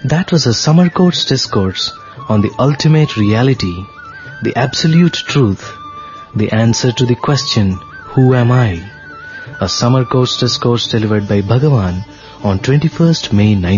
That was a summer court's discourse on the ultimate reality, the absolute truth, the answer to the question, who am I? A summer court's discourse delivered by Bhagavan on 21st May